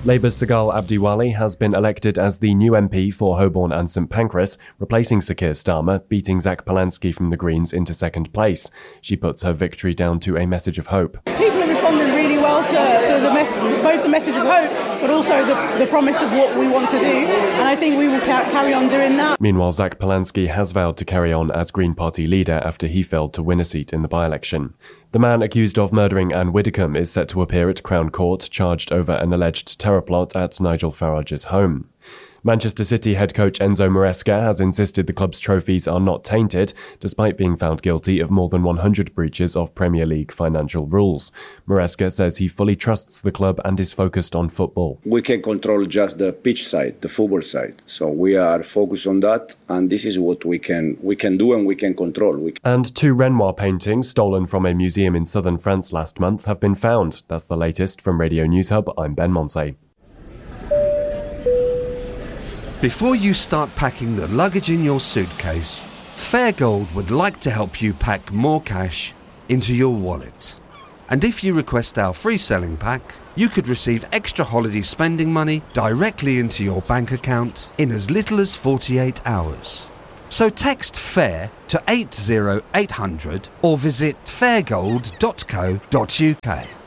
Labour's Sagal Abdiwali has been elected as the new MP for Holborn and St Pancras, replacing Sir Keir Starmer, beating Zach Polanski from the Greens into second place. She puts her victory down to a message of hope. People are responding really well to both the message of hope, but also the promise of what we want to do, and I think we will carry on doing that. Meanwhile, Zach Polanski has vowed to carry on as Green Party leader after he failed to win a seat in the by-election. The man accused of murdering Anne Widdecombe is set to appear at Crown Court, charged over an alleged terror plot at Nigel Farage's home. Manchester City head coach Enzo Maresca has insisted the club's trophies are not tainted, despite being found guilty of more than 100 breaches of Premier League financial rules. Maresca says he fully trusts the club and is focused on football. We can control just the pitch side, the football side. So we are focused on that, and this is what we can do and we can control. And 2 Renoir paintings stolen from a museum in southern France last month have been found. That's the latest from Radio News Hub. I'm Ben Monsey. Before you start packing the luggage in your suitcase, Fairgold would like to help you pack more cash into your wallet. And if you request our free selling pack, you could receive extra holiday spending money directly into your bank account in as little as 48 hours. So text FAIR to 80800 or visit fairgold.co.uk.